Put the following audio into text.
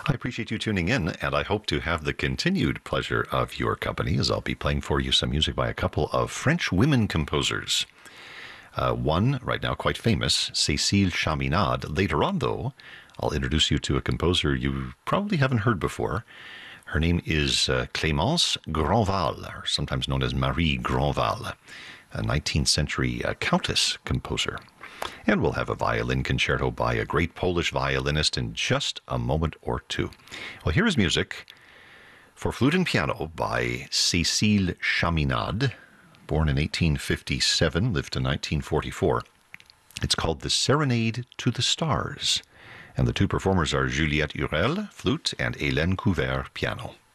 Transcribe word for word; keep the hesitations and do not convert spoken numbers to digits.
I appreciate you tuning in, and I hope to have the continued pleasure of your company as I'll be playing for you some music by a couple of French women composers. Uh, one, right now quite famous, Cécile Chaminade. Later on, though, I'll introduce you to a composer you probably haven't heard before. Her name is uh, Clémence Grandval, or sometimes known as Marie Grandval, a nineteenth century uh, countess composer. And we'll have a violin concerto by a great Polish violinist in just a moment or two. Well, here is music for flute and piano by Cécile Chaminade, born in eighteen fifty-seven, lived to nineteen forty-four. It's called The Serenade to the Stars. And the two performers are Juliette Hurel, flute, and Hélène Couvert, piano.